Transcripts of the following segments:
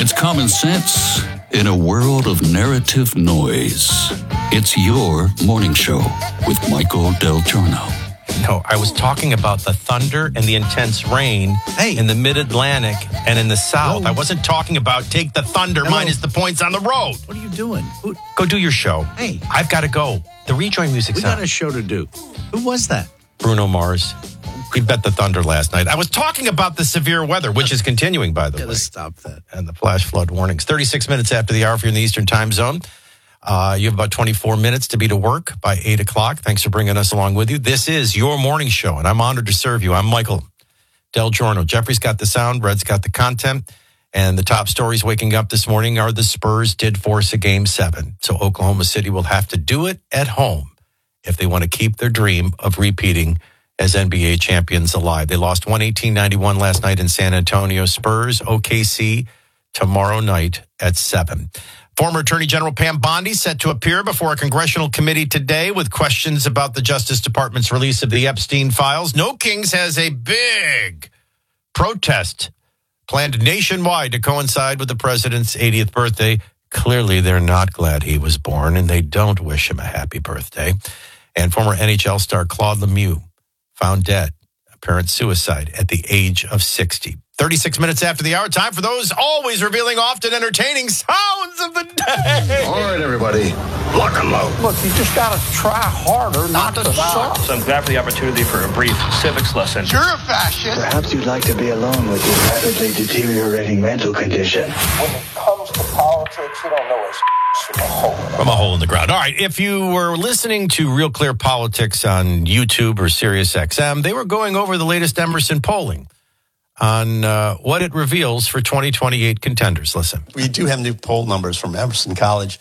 It's common sense in a world of narrative noise. It's your morning show with Michael Del Giorno. No, I was talking about the thunder and the intense rain in the mid-Atlantic and in the South. I wasn't talking about take the thunder minus the points on the road. What are you doing? Go do your show. Hey. I've got to go. The Rejoin Music We Sound. got a show to do. Who was that? Bruno Mars. He bet the thunder last night. I was talking about the severe weather, which is continuing, by the way. Stop that. And the flash flood warnings. 36 minutes after the hour if you're in the Eastern time zone. You have about 24 minutes to be to work by 8 o'clock. Thanks for bringing us along with you. This is your morning show, and I'm honored to serve you. I'm Michael Del Giorno. Jeffrey's got the sound. Red's got the content. And the top stories waking up this morning are the Spurs did force a Game 7. So Oklahoma City will have to do it at home if they want to keep their dream of repeating as NBA champions alive. They lost 118-91 last night in San Antonio. Spurs, OKC, tomorrow night at 7. Former Attorney General Pam Bondi set to appear before a congressional committee today with questions about the Justice Department's release of the Epstein files. No Kings has a big protest planned nationwide to coincide with the president's 80th birthday. Clearly, they're not glad he was born, and they don't wish him a happy birthday. And former NHL star Claude Lemieux found dead, apparent suicide at the age of 60. 36 minutes after the hour, time for those always revealing, often entertaining sounds of the day. All right, everybody, lock and load. Look, you just got to try harder not to suck. So I'm glad for the opportunity for a brief civics lesson. You're a fascist. Perhaps you'd like to be alone with your rapidly deteriorating mental condition. When it comes to politics, you don't know it's from a hole. From a hole in the ground. All right, if you were listening to Real Clear Politics on YouTube or Sirius XM, they were going over the latest Emerson polling on what it reveals for 2028 contenders. Listen. We do have new poll numbers from Emerson College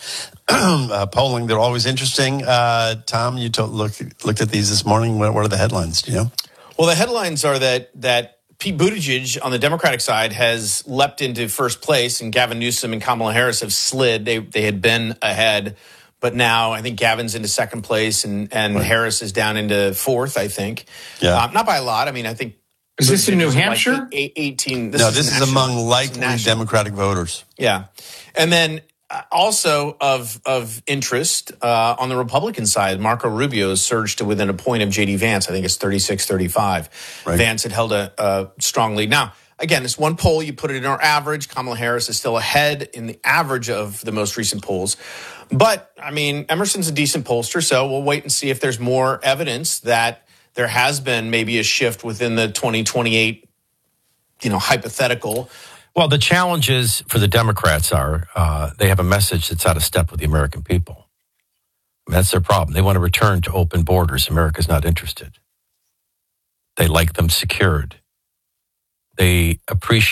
polling. They're always interesting. Tom, you looked at these this morning. What are the headlines? Do you know? Well, the headlines are that Pete Buttigieg on the Democratic side has leapt into first place, and Gavin Newsom and Kamala Harris have slid. They had been ahead, but now I think Gavin's into second place, and Harris is down into fourth, I think. Yeah. not by a lot. I mean, I think. Is this in New Hampshire? Like 18. This is among likely Democratic voters. Yeah. And then also of interest on the Republican side, Marco Rubio surged to within a point of J.D. Vance. I think it's 36-35. Right. Vance had held a strong lead. Now, again, it's one poll. You put it in our average. Kamala Harris is still ahead in the average of the most recent polls. But, I mean, Emerson's a decent pollster, so we'll wait and see if there's more evidence that there has been maybe a shift within the 2028, hypothetical. Well, the challenges for the Democrats are they have a message that's out of step with the American people. I mean, that's their problem. They want to return to open borders. America's not interested. They like them secured. They appreciate